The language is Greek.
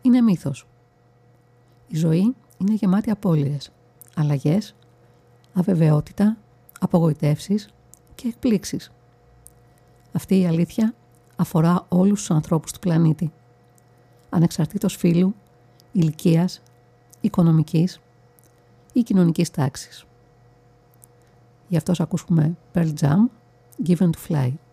είναι μύθος. Η ζωή είναι γεμάτη απώλειες, αλλαγές, αβεβαιότητα, απογοητεύσεις και εκπλήξεις. Αυτή η αλήθεια αφορά όλους τους ανθρώπους του πλανήτη, ανεξαρτήτως φύλου, ηλικίας, οικονομικής ή κοινωνικής τάξης. Γι' αυτό ακούσουμε Pearl Jam, Given to Fly.